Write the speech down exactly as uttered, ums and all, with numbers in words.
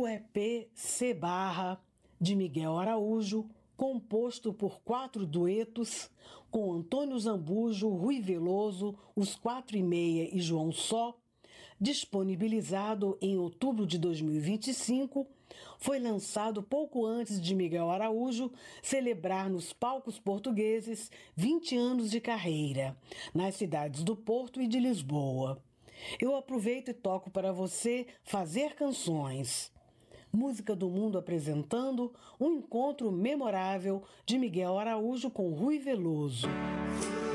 O E P C Barra, de Miguel Araújo, composto por quatro duetos, com Antônio Zambujo, Rui Veloso, Os Quatro e Meia e João Só, disponibilizado em outubro de dois mil e vinte e cinco, foi lançado pouco antes de Miguel Araújo celebrar nos palcos portugueses vinte anos de carreira, nas cidades do Porto e de Lisboa. Eu aproveito e toco para você Fazer Canções. Música do Mundo apresentando um encontro memorável de Miguel Araújo com Rui Veloso.